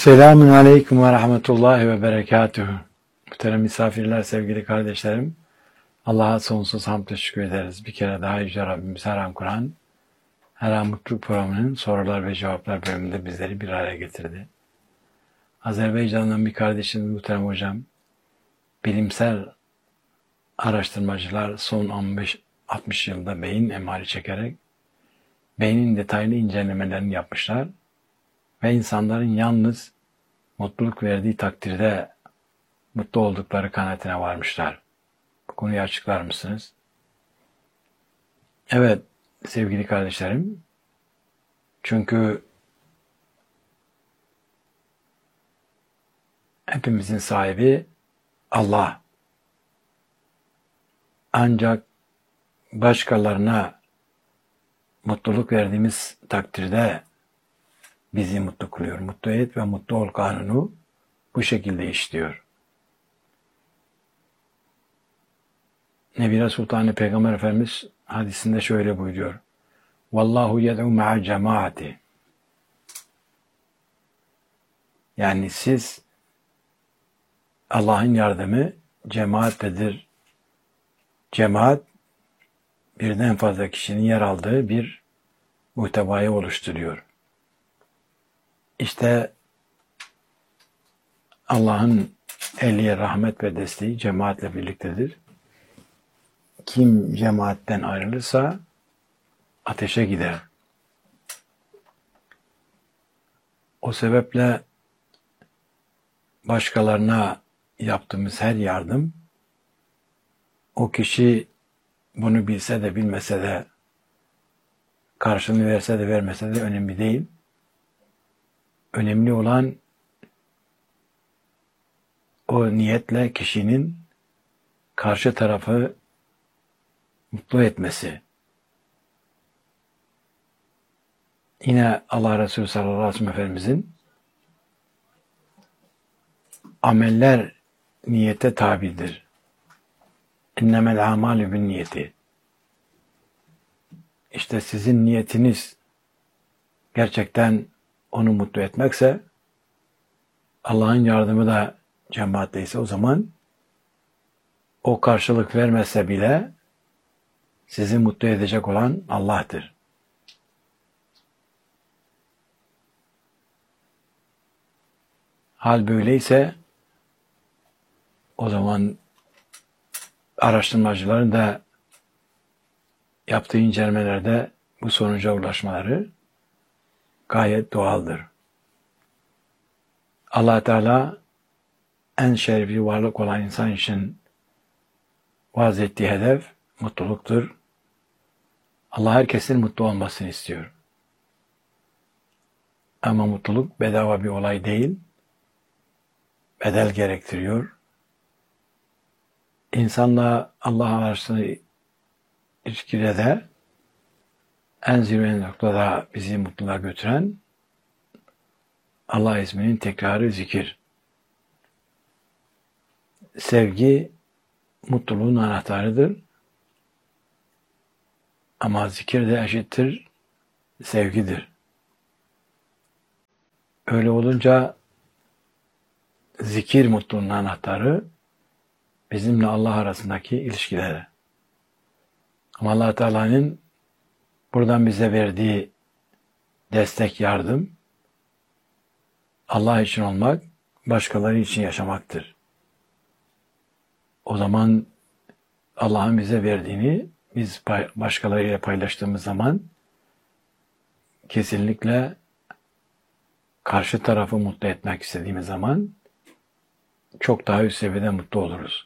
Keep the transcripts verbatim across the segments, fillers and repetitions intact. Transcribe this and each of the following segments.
Selamun Aleyküm ve Rahmetullahi ve Berekatuhu. Muhterem misafirler, sevgili kardeşlerim. Allah'a sonsuz hamd teşekkür ederiz. Bir kere daha Yüce Rabbimiz her an Kur'an, her an Mutluluk Programı'nın sorular ve cevaplar bölümünde bizleri bir araya getirdi. Azerbaycan'dan bir kardeşimiz muhterem hocam, bilimsel araştırmacılar son on beş altmış yılda beyin M R I çekerek beynin detaylı incelemelerini yapmışlar ve insanların yalnız mutluluk verdiği takdirde mutlu oldukları kanaatine varmışlar. Bu konuyu açıklar mısınız? Evet sevgili kardeşlerim, çünkü hepimizin sahibi Allah. Ancak başkalarına mutluluk verdiğimiz takdirde bizi mutlu kılıyor. Mutlu et ve mutlu ol kanunu bu şekilde işliyor. Nebire Sultanı Peygamber Efendimiz hadisinde şöyle buyuruyor. Vallahu yed'u ma'a cemaati. Yani siz Allah'ın yardımı cemaattedir. Cemaat birden fazla kişinin yer aldığı bir muhtebayı oluşturuyor. İşte Allah'ın eli rahmet ve desteği cemaatle birliktedir. Kim cemaatten ayrılırsa ateşe gider. O sebeple başkalarına yaptığımız her yardım, o kişi bunu bilse de bilmese de, karşılığını verse de vermese de önemli değil. Önemli olan o niyetle kişinin karşı tarafı mutlu etmesi. Yine Allah Resulü sallallahu aleyhi ve sellem Efendimizin ameller niyete tabidir. İnnemel amalü bin niyeti. İşte sizin niyetiniz gerçekten onu mutlu etmekse, Allah'ın yardımı da cemaatteyse o zaman o karşılık vermese bile sizi mutlu edecek olan Allah'tır. Hal böyleyse o zaman araştırmacıların da yaptığı incelemelerde bu sonuca ulaşmaları gayet doğaldır. Allah Teala en şerefli varlık olan insan için vaz ettiği hedef mutluluktur. Allah herkesin mutlu olmasını istiyor. Ama mutluluk bedava bir olay değil, bedel gerektiriyor. İnsanla Allah arasında ilişkide de en zirve noktada bizi mutluluğa götüren Allah isminin tekrarı zikir. Sevgi mutluluğun anahtarıdır. Ama zikir de eşittir sevgidir. Öyle olunca zikir mutluluğun anahtarı bizimle Allah arasındaki ilişkilere. Ama Allah Teala'nın buradan bize verdiği destek, yardım, Allah için olmak, başkaları için yaşamaktır. O zaman Allah'ın bize verdiğini biz başkalarıyla paylaştığımız zaman kesinlikle karşı tarafı mutlu etmek istediğimiz zaman çok daha üst seviyede mutlu oluruz.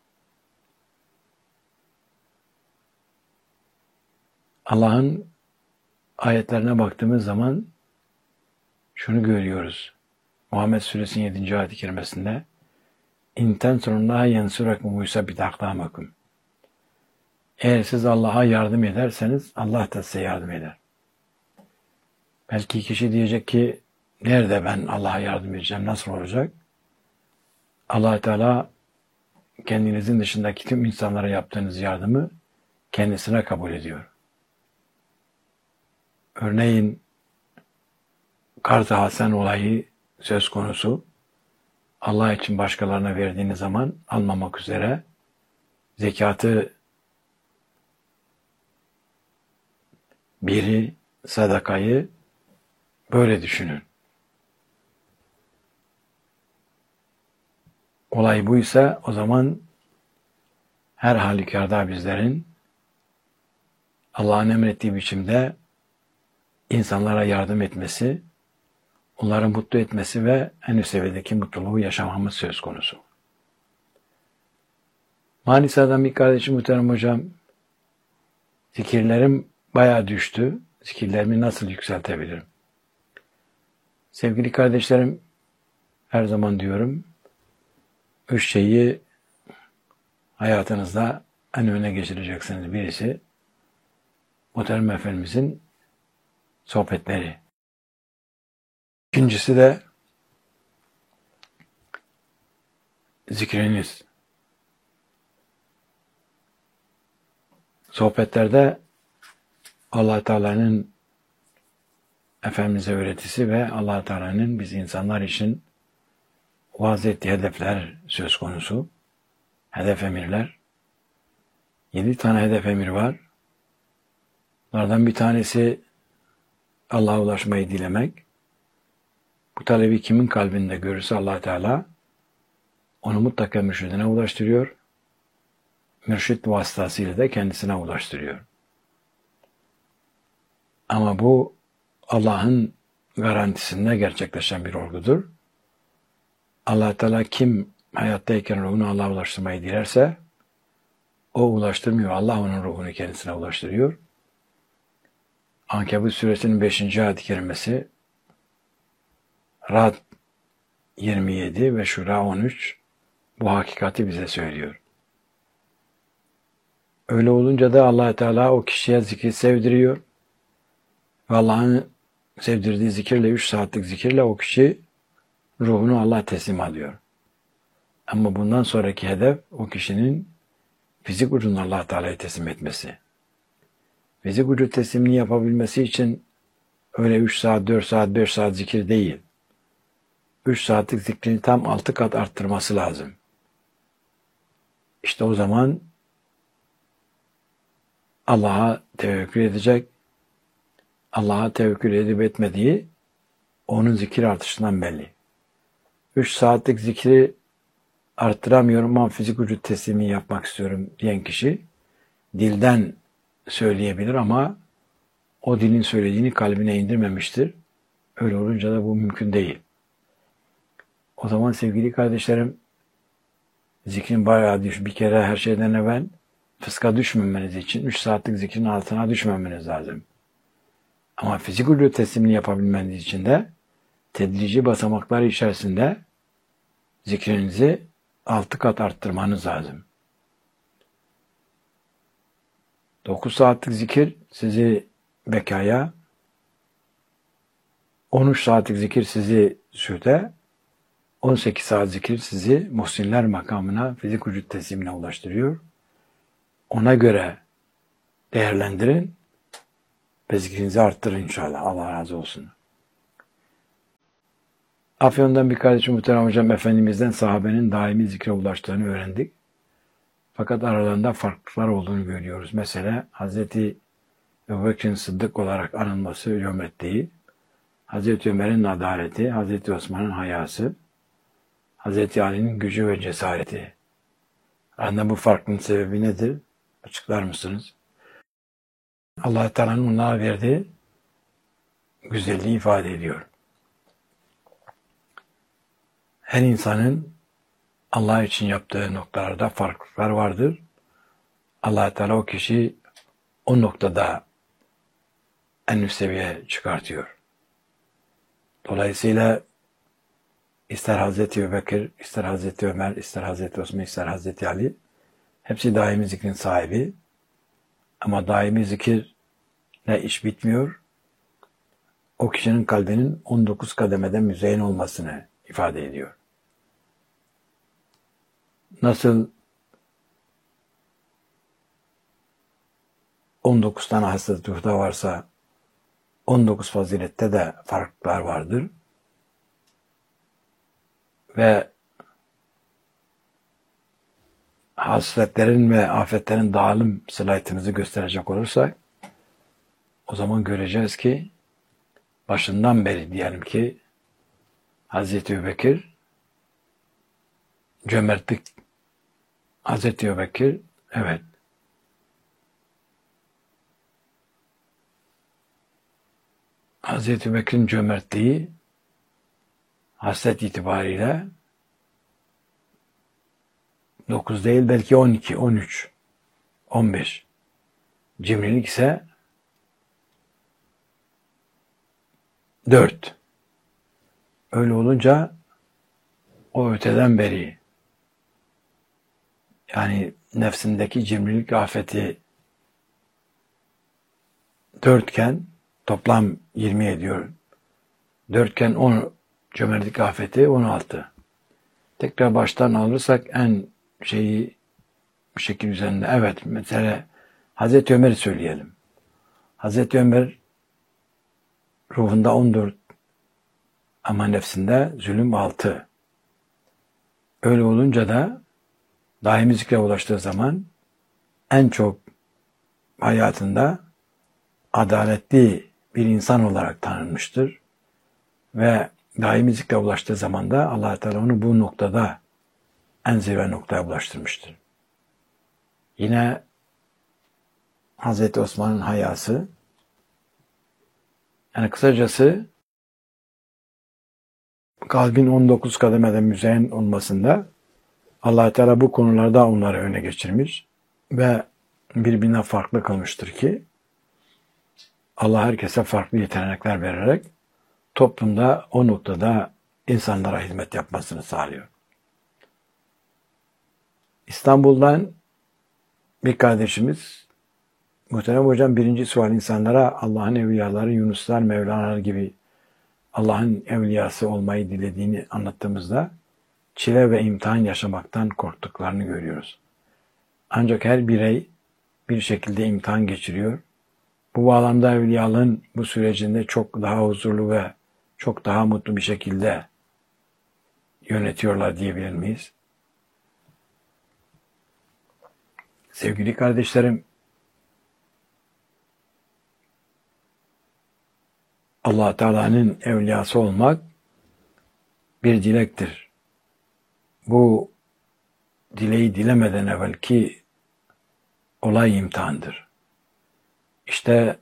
Allah'ın ayetlerine baktığımız zaman şunu görüyoruz. Muhammed Suresinin yedinci ayet-i kerimesinde İn tensurullaha yensurekum ve yusabbit akdamakum. Eğer siz Allah'a yardım ederseniz Allah da size yardım eder. Belki kişi diyecek ki nerede ben Allah'a yardım edeceğim, nasıl olacak? Allah Teala kendinizin dışındaki tüm insanlara yaptığınız yardımı kendisine kabul ediyor. Örneğin Kart-ı Hasan olayı söz konusu. Allah için başkalarına verdiğiniz zaman almamak üzere zekatı biri, sadakayı böyle düşünün. Olay buysa o zaman her halükarda bizlerin Allah'ın emrettiği biçimde insanlara yardım etmesi, onları mutlu etmesi ve en üst seviyedeki mutluluğu yaşamamız söz konusu. Manisa'dan bir kardeşim muhterem hocam, zikirlerim bayağı düştü. Zikirlerimi nasıl yükseltebilirim? Sevgili kardeşlerim, her zaman diyorum, üç şeyi hayatınızda en öne geçireceksiniz. Birisi, Muhterem Efendimizin sohbetleri. İkincisi de zikriniz. Sohbetlerde Allah Teala'nın Efendimiz'e öğretisi ve Allah Teala'nın biz insanlar için vaaz ettiği hedefler söz konusu. Hedef emirler. Yedi tane hedef emir var. Bunlardan bir tanesi Allah'a ulaşmayı dilemek. Bu talebi kimin kalbinde görürse Allah Teala onu mutlaka mürşidine ulaştırıyor. Mürşid vasıtasıyla da kendisine ulaştırıyor. Ama bu Allah'ın garantisinde gerçekleşen bir olgudur. Allah Teala kim hayattayken ruhunu Allah'a ulaştırmayı dilerse o ulaştırmıyor. Allah onun ruhunu kendisine ulaştırıyor. Ankebut suresinin beşinci ayet-i kerimesi, Ra'd yirmi yedi ve Şura on üç bu hakikati bize söylüyor. Öyle olunca da Allah Teala o kişiye zikri sevdiriyor. Ve Allah'ın sevdirdiği zikirle, üç saatlik zikirle o kişi ruhunu Allah'a teslim alıyor. Ama bundan sonraki hedef o kişinin fizik ucunu Allah Teala'ya teslim etmesi. Fizik ucu teslimini yapabilmesi için öyle üç saat, dört saat, beş saat zikir değil. üç saatlik zikrini tam altı kat arttırması lazım. İşte o zaman Allah'a tevekkül edecek. Allah'a tevekkül edip etmediği onun zikir artışından belli. üç saatlik zikri arttıramıyorum ama fizik vücut teslimi yapmak istiyorum diyen kişi dilden söyleyebilir ama o dilin söylediğini kalbine indirmemiştir. Öyle olunca da bu mümkün değil. O zaman sevgili kardeşlerim, zikrin bayağı düş. Bir kere her şeyden evvel fıska düşmemeniz için üç saatlik zikrin altına düşmemeniz lazım. Ama fizik vücut teslimini yapabilmeniz için de tedrici basamaklar içerisinde zikrinizi altı kat arttırmanız lazım. dokuz saatlik zikir sizi bekaya, on üç saatlik zikir sizi süde, on sekiz saat zikir sizi muhsinler makamına, fizik vücut teslimine ulaştırıyor. Ona göre değerlendirin ve zikrinizi arttırın inşallah. Allah razı olsun. Afyon'dan bir kardeşim muhterem hocam Efendimiz'den sahabenin daimi zikre ulaştığını öğrendik. Fakat aralarında farklılıklar olduğunu görüyoruz. Mesela Hazreti Ebubekir'in Sıddık olarak anılması cömert değil. Hazreti Ömer'in adaleti, Hazreti Osman'ın hayası, Hazreti Ali'nin gücü ve cesareti. Arada bu farklılığın sebebi nedir? Açıklar mısınız? Allah Teala'nın onlara verdiği güzelliği ifade ediyor. Her insanın Allah için yaptığı noktalarda farklılıklar vardır. Allah Teala o kişi o noktada en üst seviye çıkartıyor. Dolayısıyla ister Hazreti Ebubekir, ister Hazreti Ömer, ister Hazreti Osman, ister Hazreti Ali hepsi daimi zikrin sahibi. Ama daimi zikirle iş bitmiyor. O kişinin kalbinin on dokuz kademede müzeyyen olmasını ifade ediyor. Nasıl on dokuz tane hasret ruhta varsa on dokuz fazilette de farklar vardır. ve hasletlerin ve afetlerin dağılım slaytımızı gösterecek olursak, o zaman göreceğiz ki başından beri diyelim ki Hazreti Ebubekir cömertlik, Hazreti Ebubekir evet Hazreti Ebubekir'in cömertliği haslet itibariyle dokuz değil belki on iki, on üç, on beş. Cimrilik ise dört. Öyle olunca o öteden beri yani nefsindeki cimrilik afeti dörtken toplam yirmi ediyor. Dörtken on cömertlik afeti on altı. Tekrar baştan alırsak en şeyi bir şekil üzerinde. Evet mesela Hazreti Ömer'i söyleyelim. Hazreti Ömer ruhunda on dört ama nefsinde zulüm altı. Öyle olunca da daimi zikre ulaştığı zaman en çok hayatında adaletli bir insan olarak tanınmıştır. Ve daimi zikre ulaştığı zaman da Allah Teala onu bu noktada en zirve noktaya ulaştırmıştır. Yine Hazreti Osman'ın hayası, yani kısacası kalbin on dokuz kademeden müzeyyen olmasında Allah Teala bu konularda onları öne geçirmiş ve birbirine farklı kılmıştır ki Allah herkese farklı yetenekler vererek toplumda o noktada insanlara hizmet yapmasını sağlıyor. İstanbul'dan bir kardeşimiz, muhterem hocam birinci sual insanlara Allah'ın evliyaları, Yunuslar, Mevlanalar gibi Allah'ın evliyası olmayı dilediğini anlattığımızda çile ve imtihan yaşamaktan korktuklarını görüyoruz. Ancak her birey bir şekilde imtihan geçiriyor. Bu bağlamda evliyalığın bu sürecinde çok daha huzurlu ve çok daha mutlu bir şekilde yönetiyorlar diyebilir miyiz? Sevgili kardeşlerim, Allah Teala'nın evliyası olmak bir dilektir. Bu dileği dilemeden evvelki olay imtihandır. İşte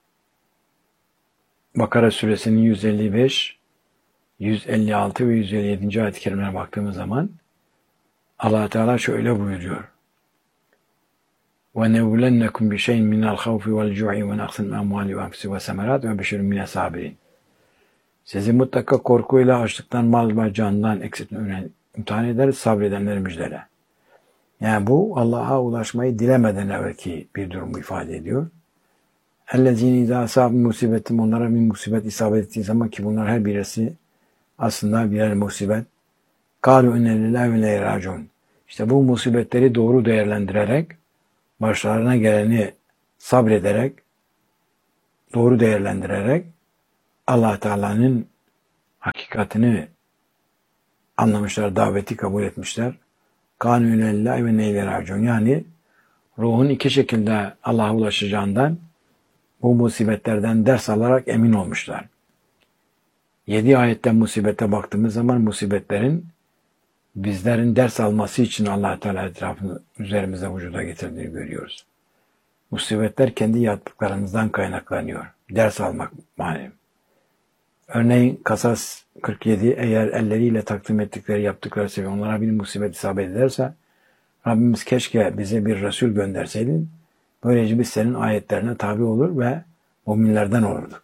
Bakara suresinin yüz elli beş, yüz elli altı ve yüz elli yedinci ayet-i kerimelere baktığımız zaman Allah Teala şöyle buyuruyor. وَنَوْلَنَّكُمْ بِشَيْءٍ مِنَ الْخَوْفِ وَالْجُوعِ وَنَقْصٍ مِنَ الْأَمْوَالِ وَأَنْفُسِ وَالثَّمَرَاتِ وَبَشِّرِ مِنَ الصَّابِرِينَ. Sizi mutlaka korkuyla, açlıktan, mal ve candan eksiltmeden imtihan ederiz, sabredenleri müjdele. Yani bu Allah'a ulaşmayı dilemeden evvelki bir durumu ifade ediyor. اَلَّذ۪ينَ اِذَا أَصَابُ musibetim onlara bir musibet isabet ettiği zaman ki bunlar her birisi aslında birer musibet. قَالُوا اِنَّ لِلّٰهِ وَلَيْهِ رَاجُونَ. İşte bu musibetleri doğru değerlendirerek, başlarına geleni sabrederek, doğru değerlendirerek Allah Teala'nın hakikatini anlamışlar, daveti kabul etmişler. قَالُوا اِنَّ لِلّٰهِ وَلَيْهِ رَاجُونَ. Yani ruhun iki şekilde Allah'a ulaşacağından bu musibetlerden ders alarak emin olmuşlar. Yedi ayetten musibete baktığımız zaman musibetlerin bizlerin ders alması için Allah Teala etrafını üzerimize vücuda getirdiğini görüyoruz. Musibetler kendi yaptıklarımızdan kaynaklanıyor. Ders almak manevi. Örneğin Kasas kırk yedi eğer elleriyle takdim ettikleri yaptıkları sebebi onlara bir musibet isabet ederse Rabbimiz keşke bize bir Resul gönderseydin. Böylece biz senin ayetlerine tabi olur ve müminlerden olurduk.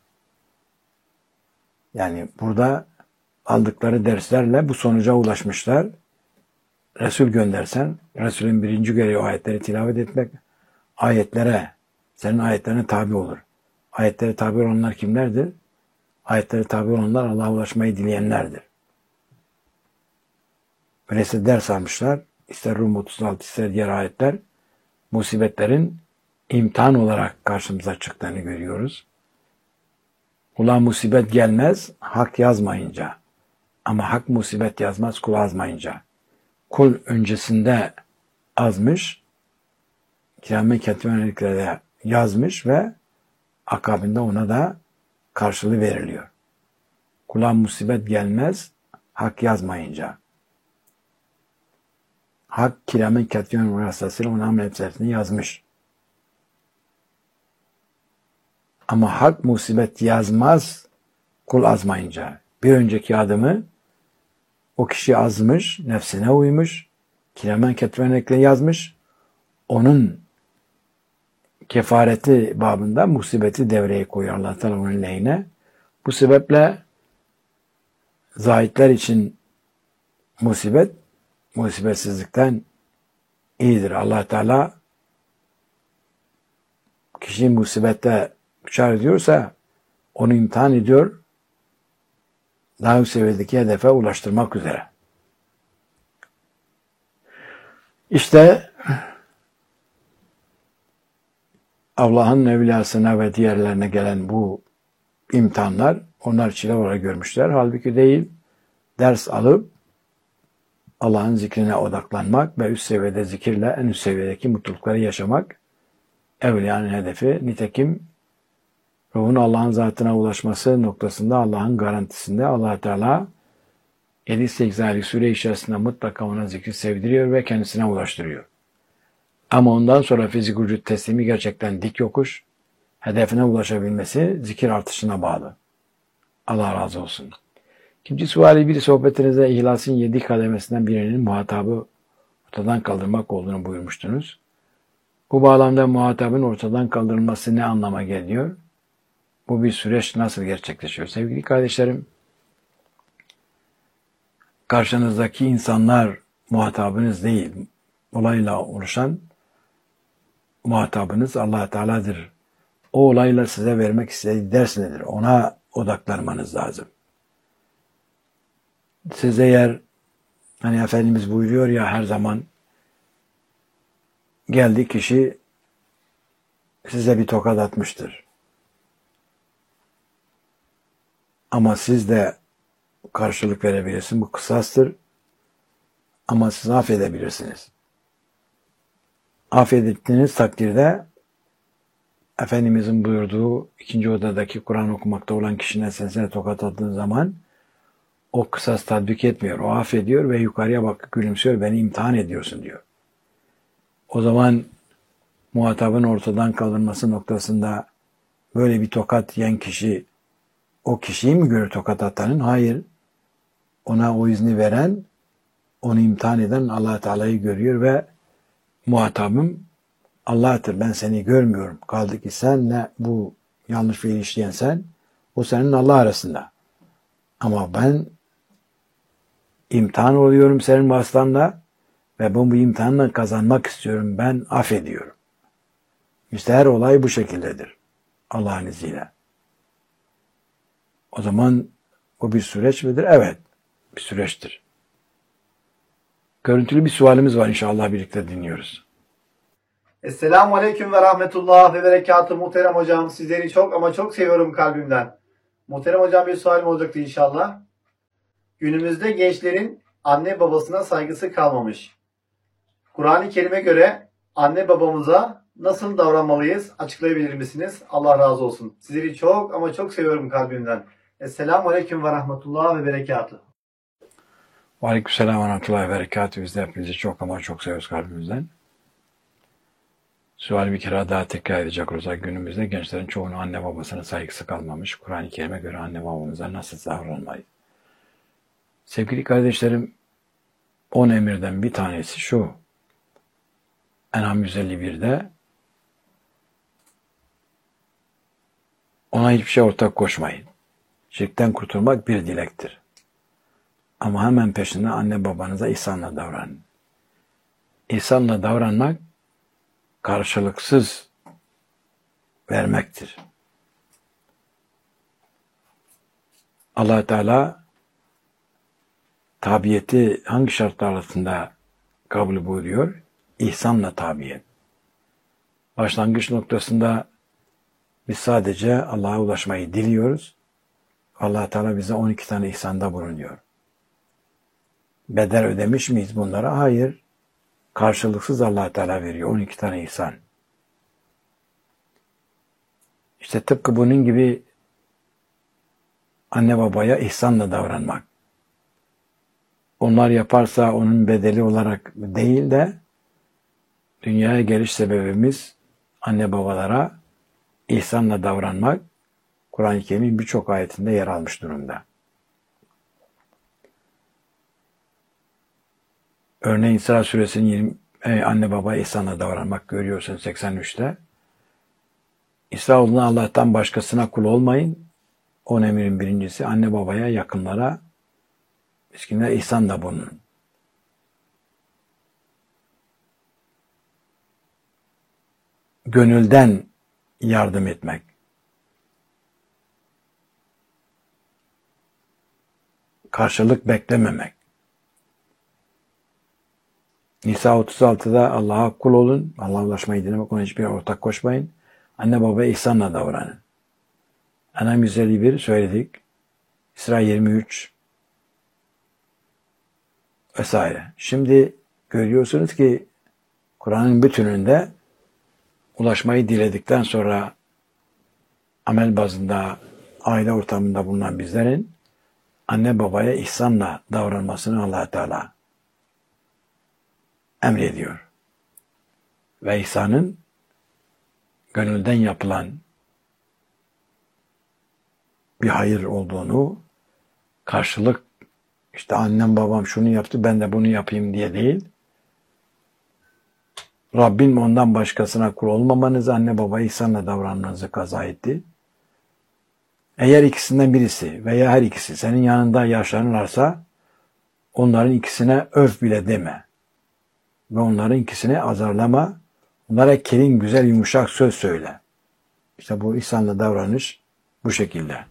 Yani burada aldıkları derslerle bu sonuca ulaşmışlar. Resul göndersen, Resulün birinci görevi ayetleri tilavet etmek, ayetlere, senin ayetlerine tabi olur. Ayetlere tabi olanlar kimlerdir? Ayetlere tabi olanlar Allah'a ulaşmayı dileyenlerdir. Öyleyse ders almışlar. İster Rum otuz altı, ister diğer ayetler, musibetlerin imtihan olarak karşımıza çıktığını görüyoruz. Ulan musibet gelmez, hak yazmayınca. Ama hak musibet yazmaz kul azmayınca. Kul öncesinde azmış, kıyamet ketmenliklere yazmış ve akabinde ona da karşılığı veriliyor. Kula musibet gelmez hak yazmayınca. Hak kiramen katiyen vasıtasıyla onun amel hepsini yazmış. Ama hak musibet yazmaz kul azmayınca. Bir önceki adımı o kişi azmış, nefsine uymuş, kiramen katiyen yazmış. Onun kefareti babında musibeti devreye koyuyor Allah Teala onun lehine. Bu sebeple zahitler için musibet, musibetsizlikten iyidir. Allah Teala kişiyi musibette uçar ediyorsa onu imtihan ediyor, daha yüksek seviyedeki hedefe ulaştırmak üzere. İşte Allah'ın evliyasına ve diğerlerine gelen bu imtihanlar onlar çile olarak görmüşler. Halbuki değil, ders alıp Allah'ın zikrine odaklanmak ve üst seviyede zikirle en üst seviyedeki mutlulukları yaşamak evliyanın hedefi. Nitekim ruhun Allah'ın zatına ulaşması noktasında Allah'ın garantisinde Allah Teala yedi sekiz aylık süre içerisinde mutlaka ona zikri sevdiriyor ve kendisine ulaştırıyor. Ama ondan sonra fizik vücut teslimi gerçekten dik yokuş, hedefine ulaşabilmesi zikir artışına bağlı. Allah razı olsun. İkinci suali bir sohbetinizde ihlasın yedi kademesinden birinin muhatabı ortadan kaldırmak olduğunu buyurmuştunuz. Bu bağlamda muhatabın ortadan kaldırılması ne anlama geliyor? Bu bir süreç nasıl gerçekleşiyor? Sevgili kardeşlerim, karşınızdaki insanlar muhatabınız değil, olayla oluşan muhatabınız Allah Teala'dır. O olayla size vermek istediği ders nedir? Ona odaklanmanız lazım. Siz eğer, hani Efendimiz buyuruyor ya her zaman, geldi kişi size bir tokat atmıştır. Ama siz de karşılık verebilirsiniz. Bu kısastır. Ama siz affedebilirsiniz. Affettiğiniz takdirde Efendimizin buyurduğu ikinci odadaki Kur'an okumakta olan kişinin sesine tokat attığın zaman o kısas tatbik etmiyor. O affediyor ve yukarıya bakıp gülümsüyor. Beni imtihan ediyorsun diyor. O zaman muhatabın ortadan kaldırması noktasında böyle bir tokat yiyen kişi o kişiyi mi görür tokat atanın? Hayır. Ona o izni veren, onu imtihan eden Allah Teala'yı görüyor ve muhatabım Allah'tır. Ben seni görmüyorum. Kaldı ki senle bu yanlış fiil işleyen sen, o senin Allah arasında. Ama ben imtihan oluyorum senin vasıtanla ve bu, bu imtihanla kazanmak istiyorum. Ben affediyorum. İşte her olay bu şekildedir. Allah'ın izniyle. O zaman bu bir süreç midir? Evet. Bir süreçtir. Görüntülü bir sualimiz var inşallah birlikte dinliyoruz. Esselamu Aleyküm ve Rahmetullah ve Berekatü muhterem hocam. Sizleri çok ama çok seviyorum kalbimden. Muhterem hocam bir sualim olacaktı inşallah. Günümüzde gençlerin anne babasına saygısı kalmamış. Kur'an-ı Kerim'e göre anne babamıza nasıl davranmalıyız? Açıklayabilir misiniz? Allah razı olsun. Sizleri çok ama çok seviyorum kalbimden. Esselamu Aleyküm ve Rahmetullah ve Berekatü. Aleykümselam ve Rahmetullah ve Berekatü. Biz de hepinizi çok ama çok seviyoruz kalbimizden. Suali bir kere daha tekrar edecek olursak günümüzde gençlerin çoğunun anne babasına saygısı kalmamış. Kur'an-ı Kerim'e göre anne babamıza nasıl davranmayız? Sevgili kardeşlerim, on emirden bir tanesi şu. En'am yüz elli birde ona hiçbir şey ortak koşmayın. Şirkten kurtulmak bir dilektir. Ama hemen peşinden anne babanıza ihsanla davranın. İhsanla davranmak karşılıksız vermektir. Allah Teala tabiyeti hangi şartlar altında kabul buyuruyor? İhsanla tabiyet. Başlangıç noktasında biz sadece Allah'a ulaşmayı diliyoruz. Allah Teala bize on iki tane ihsanda bulunuyor. bedel ödemiş miyiz bunlara? Hayır. Karşılıksız Allah Teala veriyor. on iki tane ihsan. İşte tıpkı bunun gibi anne babaya ihsanla davranmak. Onlar yaparsa onun bedeli olarak değil de dünyaya geliş sebebimiz anne babalara ihsanla davranmak Kur'an-ı Kerim'in birçok ayetinde yer almış durumda. Örneğin İsra suresinin yirmi, e, anne babaya ihsanla davranmak görüyorsun seksen üçte. İsraoğlu'na Allah'tan başkasına kul olmayın. On emirin birincisi anne babaya, yakınlara, miskinlere ihsanla bulunun. Gönülden yardım etmek. Karşılık beklememek. Nisa otuz altıda Allah'a kul olun. Allah'a ulaşmayı dilemek, ona hiçbir ortak koşmayın. Anne babaya ihsanla davranın. En'am yüz elli bir söyledik. İsra yirmi üç vesaire. Şimdi görüyorsunuz ki Kur'an'ın bütününde ulaşmayı diledikten sonra amel bazında aile ortamında bulunan bizlerin anne babaya ihsanla davranmasını Allah Teala emrediyor. Ve ihsanın gönülden yapılan bir hayır olduğunu, karşılık işte annem babam şunu yaptı ben de bunu yapayım diye değil, Rabbim ondan başkasına kul olmamanızı, anne babaya ihsanla davranmanızı kaza etti. Eğer ikisinden birisi veya her ikisi senin yanında yaşlanırlarsa onların ikisine öf bile deme. Ve onların ikisini azarlama. Onlara kerim, güzel, yumuşak söz söyle. İşte bu ihsanla davranış bu şekilde.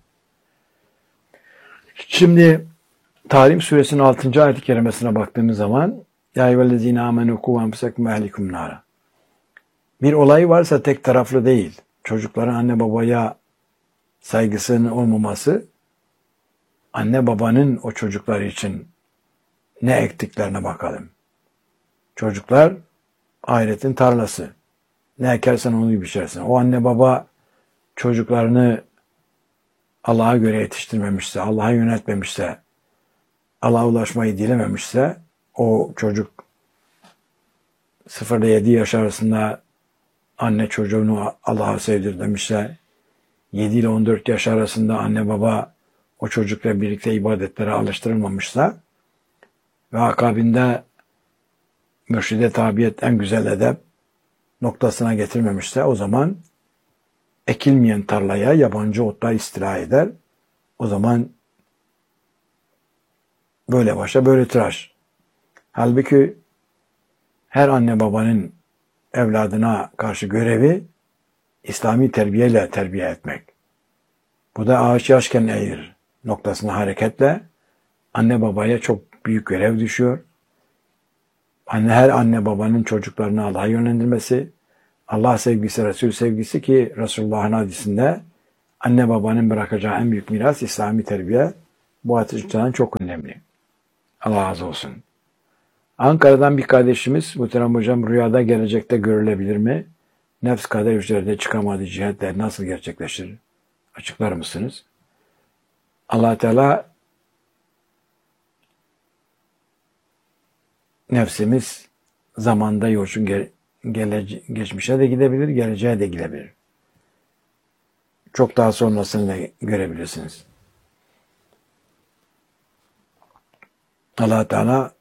Şimdi Talim suresinin altıncı ayet-i kerimesine baktığımız zaman Ya eyyühellezine amenu ku enfusekum ve ehlikum nara. Bir olay varsa tek taraflı değil. Çocukların anne babaya saygısının olmaması, anne babanın o çocuklar için ne ektiklerine bakalım. Çocuklar ahiretin tarlası. Ne ekersen onu biçersin. O anne baba çocuklarını Allah'a göre yetiştirmemişse, Allah'a yönetmemişse, Allah'a ulaşmayı dilememişse, o çocuk sıfır ile yedi yaş arasında anne çocuğunu Allah'a sevdir demişse, yedi ile on dört yaş arasında anne baba o çocukla birlikte ibadetlere alıştırılmamışsa ve akabinde mürşide tabiyet en güzel edep noktasına getirmemişse o zaman ekilmeyen tarlaya yabancı otlar istila eder. O zaman böyle başa böyle tıraş. Halbuki her anne babanın evladına karşı görevi İslami terbiyeyle terbiye etmek. Bu da ağaç yaşken eğir noktasına hareketle anne babaya çok büyük görev düşüyor. Anne, her anne babanın çocuklarını Allah'a yönlendirmesi, Allah sevgisi, Resul sevgisi ki Resulullah'ın hadisinde anne babanın bırakacağı en büyük miras İslami terbiye. Bu açıdan çok önemli. Allah razı olsun. Ankara'dan bir kardeşimiz, Muhterem Hocam, rüyada gelecekte görülebilir mi? Nefs kader hücrelerinde çıkamadığı cihetler nasıl gerçekleşir? Açıklar mısınız? Allah Teala nefsimiz zamanda yolcun ge gelece geçmişe de gidebilir, geleceğe de gidebilir. Çok daha sonrasını da görebilirsiniz. Allah Teala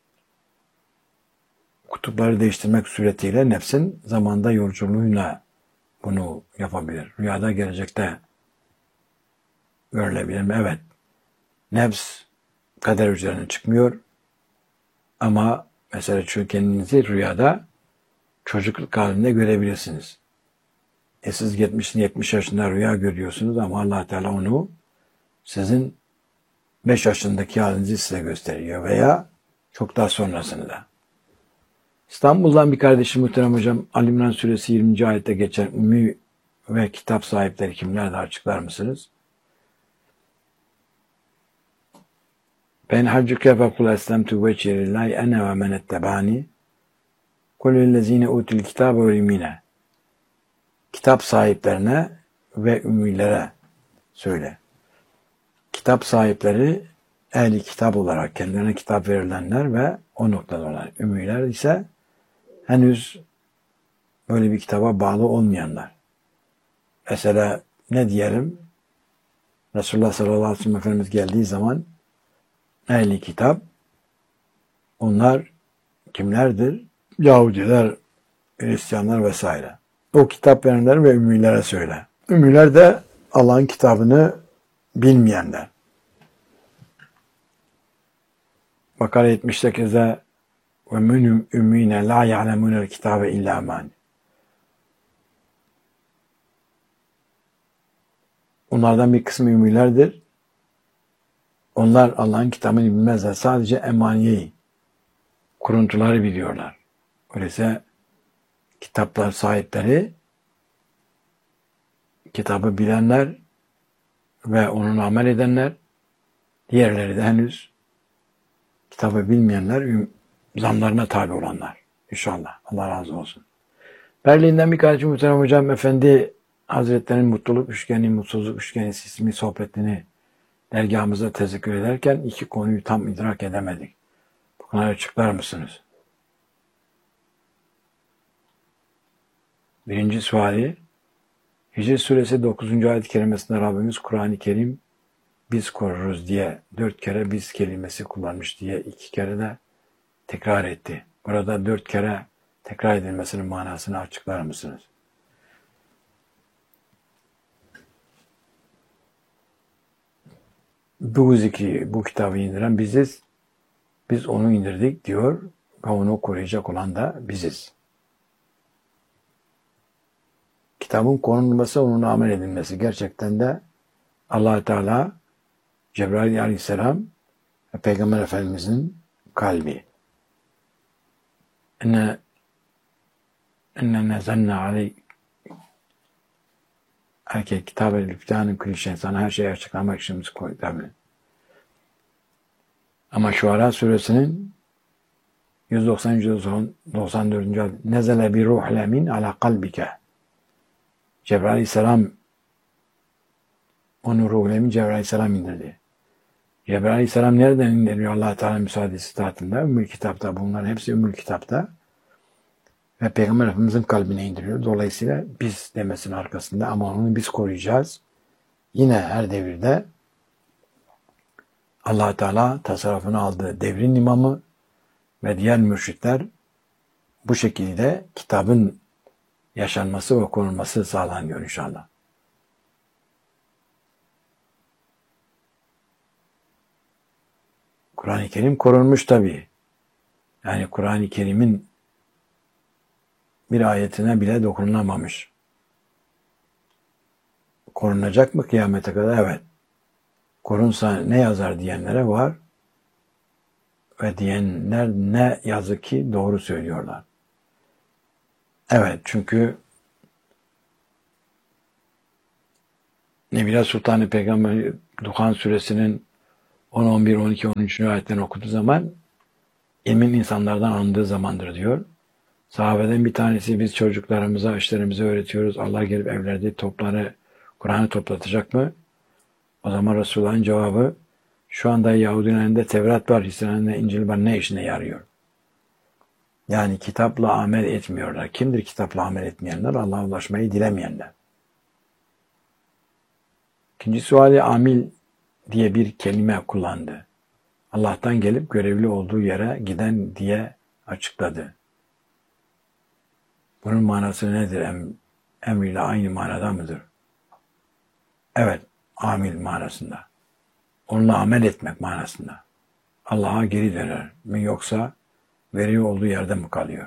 kutupları değiştirmek suretiyle nefsin zamanda yolculuğuyla bunu yapabilir. Rüyada gelecekte görülebilir mi? Evet. Nefs kader hücrelerine çıkmıyor. Ama mesela çünkü kendinizi rüyada çocukluk halinde görebilirsiniz. E siz yetmiş yaşında rüya görüyorsunuz ama Allah Teala onu sizin beş yaşındaki halinizi size gösteriyor veya çok daha sonrasını da. İstanbul'dan bir kardeşim Muhterem Hocam, Ali İmran Suresi yirminci ayette geçen ümmi ve kitap sahipleri kimler de açıklar mısınız? Ben haccuke fekul eslemtu veçhirillahi ene ve men ettebani kulillezine utul kitabe ve ümine. Kitap sahiplerine ve ümmilere söyle. Kitap sahipleri ehli kitap olarak kendilerine kitap verilenler ve o noktada olan ümmiler ise henüz böyle bir kitaba bağlı olmayanlar. Mesela ne diyelim? Resulullah sallallahu aleyhi ve sellem Efendimiz geldiği zaman ehli kitap onlar kimlerdir? Yahudiler, Hristiyanlar vesaire. O kitap verenler ve ümmilere söyle. Ümmiler de Allah'ın kitabını bilmeyenler. Bakara yetmiş sekizde ve minhum ümmine la ya'lemunel kitabe illa aman. Onlardan bir kısmı ümmilerdir. Onlar Allah'ın kitabını bilmezler. Sadece emaniyeyi, kuruntuları biliyorlar. Öyleyse kitaplar sahipleri, kitabı bilenler ve onunla amel edenler, diğerleri de henüz kitabı bilmeyenler, zamlarına tabi olanlar. İnşallah. Allah razı olsun. Berlin'den bir kardeşim muhterem hocam efendi Hazretleri'nin mutluluk üçgeni, mutsuzluk üçgeni ismi sohbetini dergahımızda tezekkür ederken iki konuyu tam idrak edemedik. Bu konuyu açıklar mısınız? Birinci suali, Hicr suresi dokuzuncu ayet-i kerimesinde Rabbimiz Kur'an-ı Kerim biz koruruz diye dört kere biz kelimesi kullanmış diye iki kere de tekrar etti. Burada dört kere tekrar edilmesinin manasını açıklar mısınız? Bu zikri, bu kitabı indiren biziz. Biz onu indirdik diyor ve onu koruyacak olan da biziz. Kitabın konulması, onun amel edilmesi gerçekten de Allah-u Teala Cebrail aleyhisselam ve Peygamber Efendimizin kalbi. İnne inne nezenna aleyk erkek kitabı lüftanın külüşen sana her şeyi açıklamak için biz koyduk. Ama Şuara suresinin yüz doksan yüz doksan dördüncü ayet nezele bir ruhle min ala kalbike. Cebrail aleyhisselam onu ruhlemin Cebrail aleyhisselam indirdi. Cebrail aleyhisselam nereden indiriyor Allah Teala müsaadesi tahtında? Ümmül kitapta. Bunların hepsi Ümmül kitapta. Ve Peygamber Efendimizin kalbine indiriyor. Dolayısıyla biz demesinin arkasında ama onu biz koruyacağız. Yine her devirde Allah Teala tasarrufunu aldığı devrin imamı ve diğer mürşitler bu şekilde kitabın yaşanması ve korunması sağlanıyor inşallah. Kur'an-ı Kerim korunmuş tabii. Yani Kur'an-ı Kerim'in bir ayetine bile dokunulamamış. Korunacak mı kıyamete kadar? Evet. Korunsa ne yazar diyenlere var. Ve diyenler ne yazık ki doğru söylüyorlar. Evet, çünkü Nebila Sultan-ı Peygamber Duhan suresinin on, on bir, on iki, on üç. ayetlerini okuduğu zaman ilmin insanlardan alındığı zamandır diyor. Sahabeden bir tanesi biz çocuklarımıza, eşlerimize öğretiyoruz. Allah gelip evlerde topları, Kur'an'ı toplatacak mı? O zaman Resulullah'ın cevabı şu anda Yahudilerin elinde Tevrat var, Hristiyanların elinde İncil var, ne işine yarıyor? Yani kitapla amel etmiyorlar. Kimdir kitapla amel etmeyenler? Allah'a ulaşmayı dilemeyenler. İkinci suali amil diye bir kelime kullandı. Allah'tan gelip görevli olduğu yere giden diye açıkladı. Bunun manası nedir? Em, emriyle aynı manada mıdır? Evet, amil manasında. Onunla amel etmek manasında. Allah'a geri döner mi yoksa veriyor olduğu yerde mi kalıyor?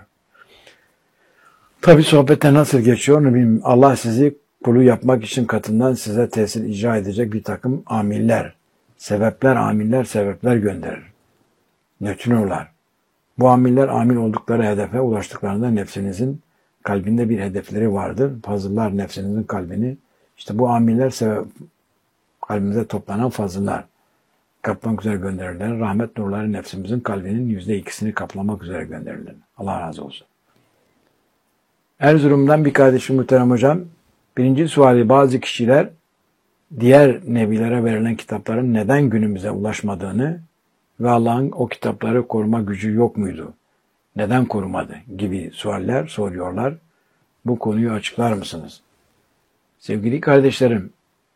Tabi sohbette nasıl geçiyor onu bilmiyorum. Allah sizi kulu yapmak için katından size tesir icra edecek bir takım amiller, sebepler, amiller, sebepler gönderir. Nötrinolar. Bu amiller amil oldukları hedefe ulaştıklarında nefsinizin kalbinde bir hedefleri vardır. Fazıllar nefsinizin kalbini. İşte bu amiller sebep kalbimize toplanan fazıllar. kaplamak üzere gönderilen rahmet nurları nefsimizin kalbinin yüzde ikisini kaplamak üzere gönderilen. Allah razı olsun. Erzurum'dan bir kardeşim muhterem hocam, birinci suali, bazı kişiler diğer nebilere verilen kitapların neden günümüze ulaşmadığını ve Allah'ın o kitapları koruma gücü yok muydu, neden korumadı gibi sualler soruyorlar. Bu konuyu açıklar mısınız? Sevgili kardeşlerim,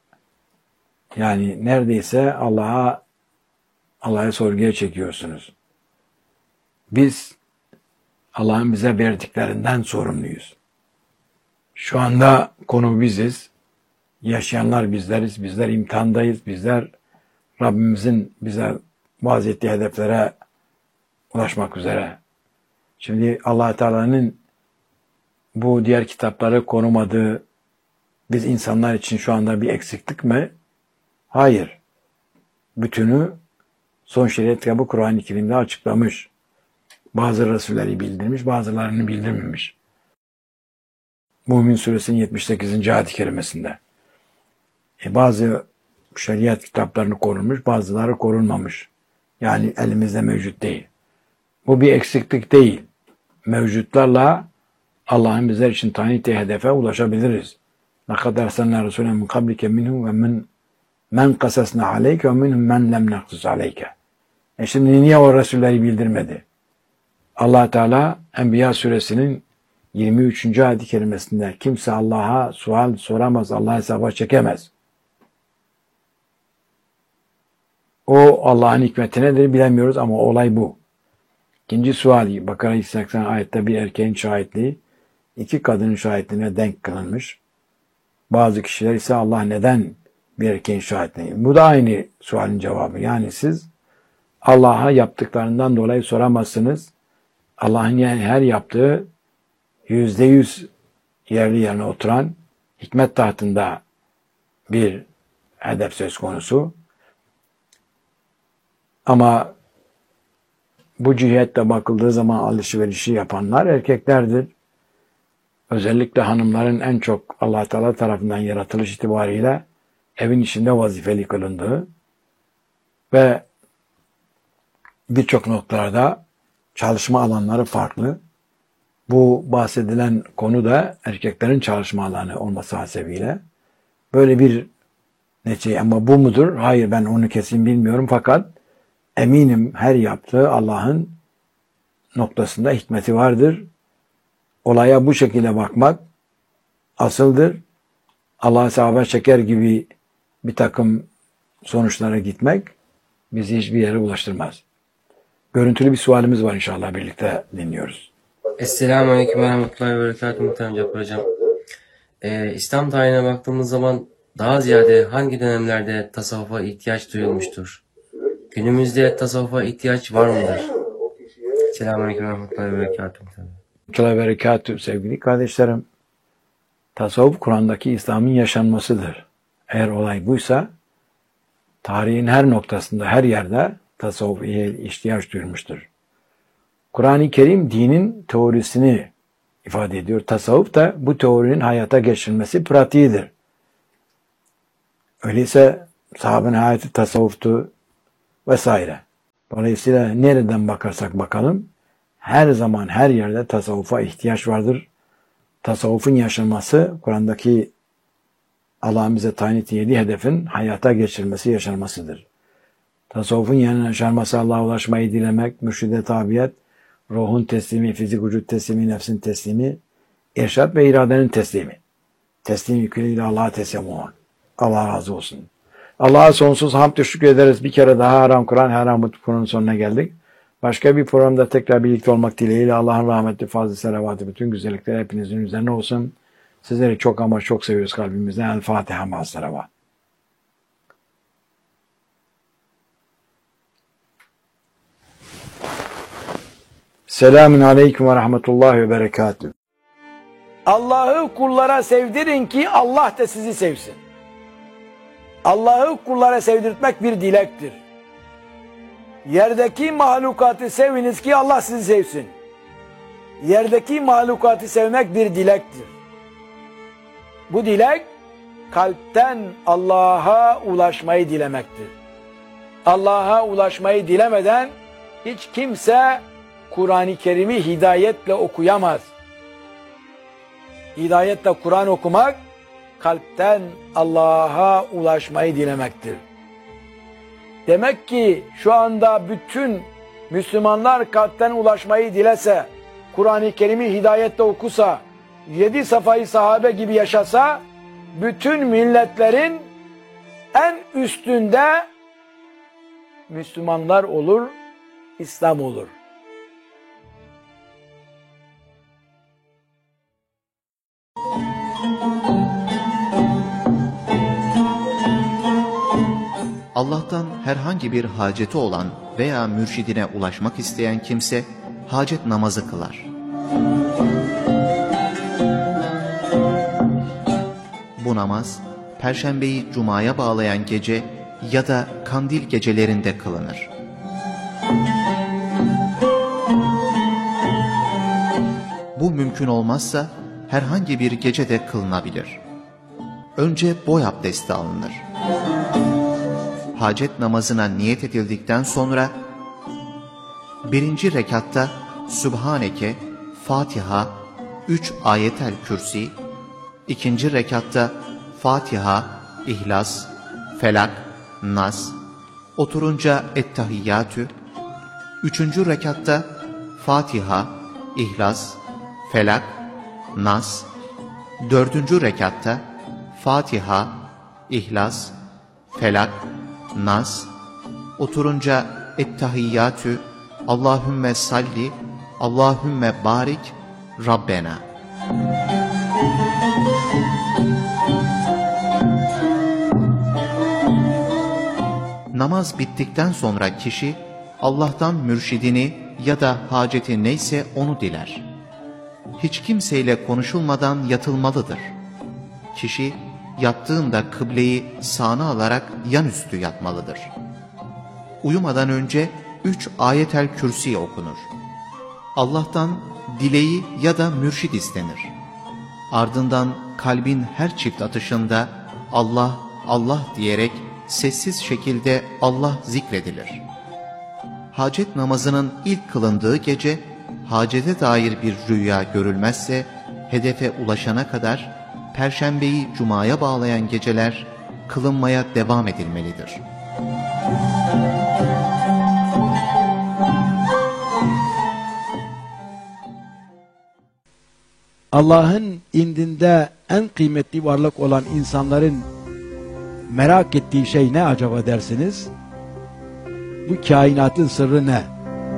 yani neredeyse Allah'a Allah'a sorguya çekiyorsunuz. Biz Allah'ın bize verdiklerinden sorumluyuz. Şu anda konu biziz. Yaşayanlar bizleriz. Bizler imtihandayız. Bizler Rabbimizin bize vaaz ettiği hedeflere ulaşmak üzere. Şimdi Allah Teala'nın bu diğer kitapları korumadığı biz insanlar için şu anda bir eksiklik mi? Hayır. Bütünü son şeriat kitabı Kur'an-ı Kerim'de açıklamış. Bazı Resulleri bildirmiş, bazılarını bildirmemiş. Mümin Suresinin yetmiş sekizinci ayet-i kerimesinde. E bazı şeriat kitaplarını korunmuş, bazıları korunmamış. Yani elimizde mevcut değil. Bu bir eksiklik değil. Mevcutlarla Allah'ın bizler için tayin ettiği hedefe ulaşabiliriz. لَقَدْ اَرْسَلْنَا رَسُولًا مِنْ قَبْلِكَ مِنْهُمْ وَمِنْ مَنْ قَسَسْنَا عَلَيْكَ وَمِنْهُمْ مَنْ لَمْ نَقْسُسْ عَلَيْكَ. E şimdi niye o Resulleri bildirmedi? Allah Teala Enbiya Suresinin yirmi üçüncü ayet-i kerimesinde kimse Allah'a sual soramaz, Allah'a hesaba çekemez. O Allah'ın hikmeti nedir bilemiyoruz ama olay bu. İkinci suali, Bakara yüz seksen ayette bir erkeğin şahitliği iki kadının şahitliğine denk kılınmış. Bazı kişiler ise Allah neden bir erkeğin şahitliği? Bu da aynı sualin cevabı. Yani siz Allah'a yaptıklarından dolayı soramazsınız. Allah'ın yani her yaptığı yüzde yüz yerli yerine oturan hikmet tahtında bir hedef söz konusu. Ama bu cihette bakıldığı zaman alışverişi yapanlar erkeklerdir. Özellikle hanımların en çok Allah Teala tarafından yaratılış itibariyle evin içinde vazifeli kılındığı ve birçok noktalarda çalışma alanları farklı. Bu bahsedilen konu da erkeklerin çalışma alanı olması hasebiyle böyle bir netice. Ama bu mudur? Hayır, ben onu kesin bilmiyorum fakat eminim her yaptığı Allah'ın noktasında hikmeti vardır. Olaya bu şekilde bakmak asıldır. Allah'a hesaba çeker gibi bir takım sonuçlara gitmek bizi hiçbir yere ulaştırmaz. Görüntülü bir sualimiz var, inşallah birlikte dinliyoruz. Esselamu Aleyküm ve Rahmetullahi ve Berekatuhu muhterem Cabbar Hocam. Ee, İslam tarihine baktığımız zaman daha ziyade hangi dönemlerde tasavvufa ihtiyaç duyulmuştur? Günümüzde tasavvufa ihtiyaç var mıdır? Esselamu Aleyküm ve Rahmetullahi ve Berekatuhu. Rahmetullahi ve Berekatuhu sevgili kardeşlerim. Tasavvuf Kur'an'daki İslam'ın yaşanmasıdır. Eğer olay buysa tarihin her noktasında, her yerde tasavvufa ihtiyaç duyulmuştur. Kur'an-ı Kerim dinin teorisini ifade ediyor. Tasavvuf da bu teorinin hayata geçirilmesi pratiğidir. Öyleyse sahabenin hayatı tasavvuftu vesaire. Dolayısıyla nereden bakarsak bakalım her zaman her yerde tasavvufa ihtiyaç vardır. Tasavvufun yaşanması Kur'an'daki Allah'ın bize tayin ettiği hedefin hayata geçirilmesi, yaşanmasıdır. Tasavvufun yaşanması Allah'a ulaşmayı dilemek, mürşide tabiyet, ruhun teslimi, fizik vücut teslimi, nefsin teslimi, irşad ve iradenin teslimi. Teslim yüküyle Allah'a teslim olmak. Allah razı olsun. Allah'a sonsuz hamd şükür ederiz. Bir kere daha Haram Kur'an, Haram Kur'an'ın sonuna geldik. Başka bir programda tekrar birlikte olmak dileğiyle Allah'ın rahmetli, fazl-ı selavatı, bütün güzellikler hepinizin üzerine olsun. Sizleri çok ama çok seviyoruz kalbimizden. El Fatiha ma'as selavat. Selamun aleyküm ve rahmetullahi ve berekatuhu. Allah'ı kullara sevdirin ki Allah da sizi sevsin. Allah'ı kullara sevdirtmek bir dilektir. Yerdeki mahlukatı seviniz ki Allah sizi sevsin. Yerdeki mahlukatı sevmek bir dilektir. Bu dilek kalpten Allah'a ulaşmayı dilemektir. Allah'a ulaşmayı dilemeden hiç kimse Kur'an-ı Kerim'i hidayetle okuyamaz. Hidayetle Kur'an okumak, kalpten Allah'a ulaşmayı dilemektir. Demek ki şu anda bütün Müslümanlar kalpten ulaşmayı dilese, Kur'an-ı Kerim'i hidayetle okusa, yedi safayı sahabe gibi yaşasa, bütün milletlerin en üstünde Müslümanlar olur, İslam olur. Allah'tan herhangi bir haceti olan veya mürşidine ulaşmak isteyen kimse hacet namazı kılar. Bu namaz, Perşembeyi Cuma'ya bağlayan gece ya da kandil gecelerinde kılınır. Bu mümkün olmazsa herhangi bir gecede kılınabilir. Önce boy abdesti alınır. Hacet namazına niyet edildikten sonra birinci rekatta Sübhaneke, Fatiha, üç ayetel kürsi, ikinci rekatta Fatiha, İhlas, Felak, Nas, oturunca Ettehiyyatü, üçüncü rekatta Fatiha, İhlas, Felak, Nas, dördüncü rekatta Fatiha, İhlas, Felak, Nas, oturunca Ettehiyyatü, Allahümme salli, Allahümme barik, Rabbena. Namaz bittikten sonra kişi Allah'tan mürşidini ya da haceti neyse onu diler. Hiç kimseyle konuşulmadan yatılmalıdır. Kişi yattığında kıbleyi sağına alarak yanüstü yatmalıdır. Uyumadan önce üç ayetel kürsi okunur. Allah'tan dileği ya da mürşid istenir. Ardından kalbin her çift atışında Allah, Allah diyerek sessiz şekilde Allah zikredilir. Hacet namazının ilk kılındığı gece, hacete dair bir rüya görülmezse, hedefe ulaşana kadar Perşembeyi Cuma'ya bağlayan geceler kılınmaya devam edilmelidir. Allah'ın indinde en kıymetli varlık olan insanların merak ettiği şey ne acaba dersiniz? Bu kainatın sırrı ne?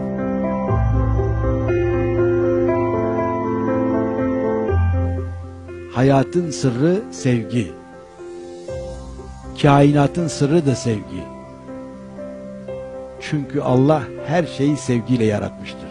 Hayatın sırrı sevgi. Kainatın sırrı da sevgi. Çünkü Allah her şeyi sevgiyle yaratmıştır.